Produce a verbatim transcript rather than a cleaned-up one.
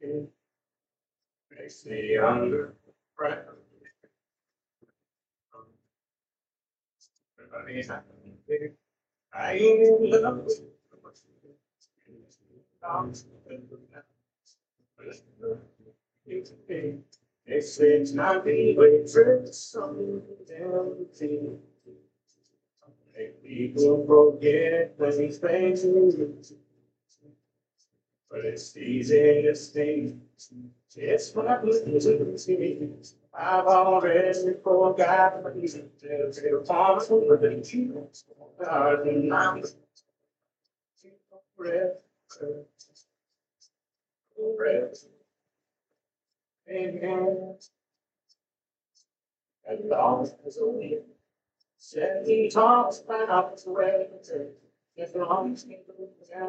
Makes me under pressure. I ain't in love with you. They say it's not me, wait for something empty. Make people forget when these things move. But it's easy to stay. It's not looking to see. I've already forgotten what you did. They're promised with the cheese. And I'm breath, breath, and as long as a wind. Said he talks about the way. As long as he